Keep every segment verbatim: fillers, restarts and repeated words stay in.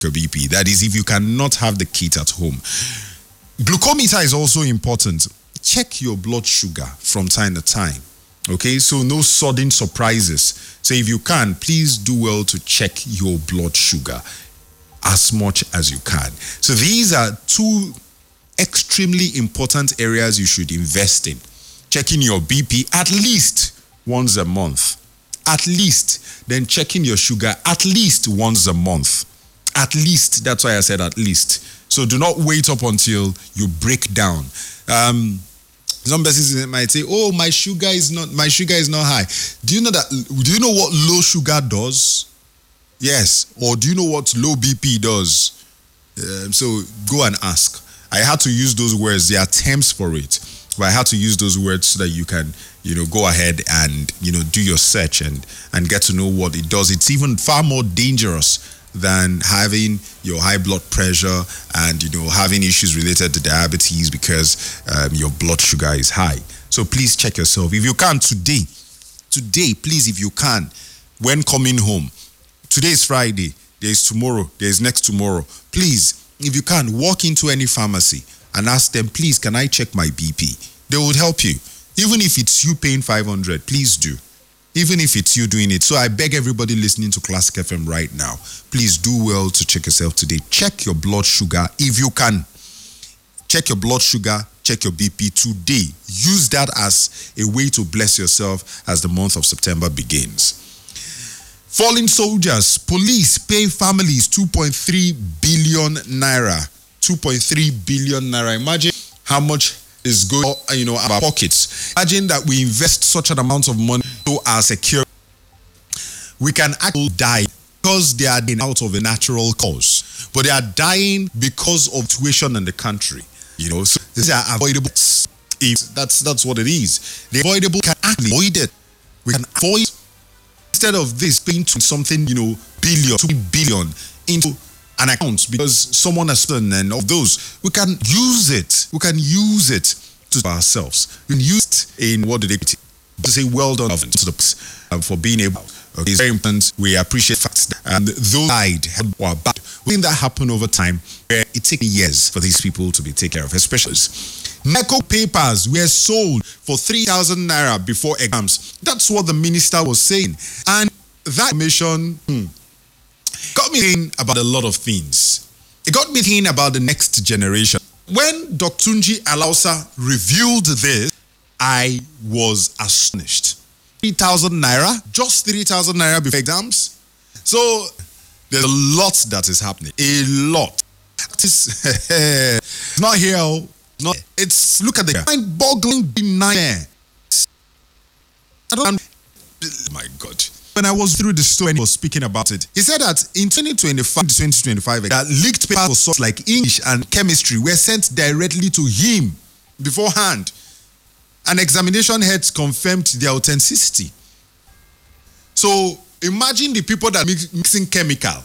your B P. That is, if you cannot have the kit at home. Glucometer is also important. Check your blood sugar from time to time. Okay, so no sudden surprises. So if you can, please do well to check your blood sugar as much as you can. So these are two extremely important areas you should invest in. Checking your B P at least once a month. At least. Then checking your sugar at least once a month. At least. That's why I said at least. So do not wait up until you break down. Um, some persons might say, "Oh, my sugar is not my sugar is not high." Do you know that? Do you know what low sugar does? Yes. Or do you know what low B P does? Um, so go and ask. I had to use those words. There are terms for it, but I had to use those words so that you can, you know, go ahead and, you know, do your search and and get to know what it does. It's even far more dangerous than having your high blood pressure and, you know, having issues related to diabetes because um, your blood sugar is high. So please check yourself. If you can today, today, please, if you can, when coming home, today is Friday, there is tomorrow, there is next tomorrow, please, if you can, walk into any pharmacy and ask them, please, can I check my B P? They would help you. Even if it's you paying five hundred, please do. Even if it's you doing it. So I beg everybody listening to Classic F M right now, please do well to check yourself today. Check your blood sugar if you can. Check your blood sugar, check your B P today. Use that as a way to bless yourself as the month of September begins. Fallen soldiers, police pay families two point three billion naira. two point three billion naira. Imagine how much is going, you know, our pockets. Imagine that we invest such an amount of money to our security. We can actually die because they are dying out of a natural cause, but they are dying because of situation in the country. You know, so these are avoidable. If that's that's what it is. The avoidable can actually avoid it. We can avoid instead of this paying to something, you know, billion, two billion into an account because someone has done, and of those we can use it. We can use it to ourselves. We can use it in what did they to say well done to the um, for being able. Okay, it's very important. We appreciate facts and those died or bad. When that happen over time, where it takes years for these people to be taken care of, especially NECO papers were sold for three thousand naira before exams. That's what the minister was saying, and that information hmm, got me thinking about a lot of things. It got me thinking about the next generation. When Doctor Tunji Alausa revealed this, I was astonished. three thousand naira, just three thousand naira before exams. So there's a lot that is happening. A lot. It's not here. Not. It's look at the mind-boggling benign. I don't. Oh my God. When I was through the story and he was speaking about it, he said that in twenty twenty-five to twenty twenty-five, that leaked papers for subjects like English and chemistry were sent directly to him beforehand. And examination heads confirmed their authenticity. So imagine the people that mix, mixing chemical.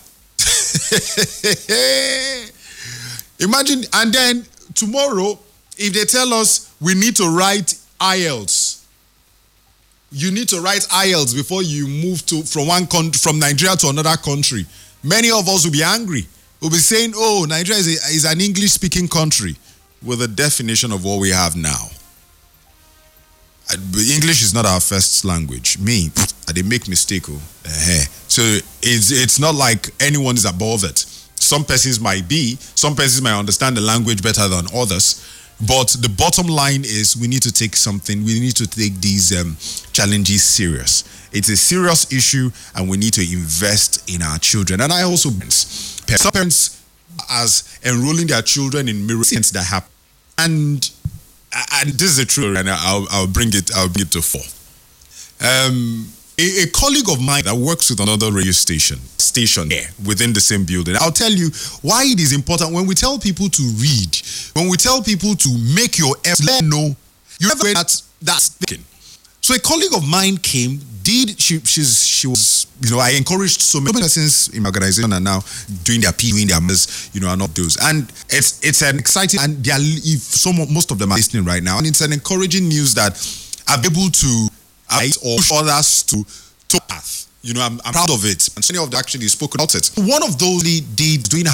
Imagine, and then tomorrow, if they tell us we need to write I E L T S, you need to write I E L T S before you move to from one country, from Nigeria to another country. Many of us will be angry. We'll be saying, "Oh, Nigeria is, a, is an English-speaking country," with the definition of what we have now. English is not our first language. Me, I did make mistake. Oh. Uh-huh. So it's it's not like anyone is above it. Some persons might be, some persons might understand the language better than others. But the bottom line is we need to take something, we need to take these um, challenges serious. It's a serious issue and we need to invest in our children. And I also, some parents, as enrolling their children in mirror science that happen. And and this is the truth, and I'll I'll bring it I'll bring it to four. Um, a, a colleague of mine that works with another radio station station there within the same building. I'll tell you why it is important when we tell people to read, when we tell people to make your efforts, let them know you have that that's thinking. So a colleague of mine came, did she she's she was you know I encouraged so many persons in my organization are now doing their P, doing their mess, you know, are not those. And it's it's an exciting, and they are, if some most of them are listening right now, and it's an encouraging news that I'm able to uh, or push others to to path. you know, I'm, I'm proud of it. And so many of them actually spoke about it. One of those deeds doing